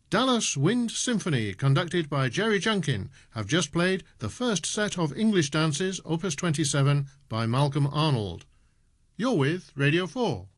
Dallas Wind Symphony, conducted by Jerry Junkin, have just played the first set of English dances, Opus 27, by Malcolm Arnold. You're with Radio 4.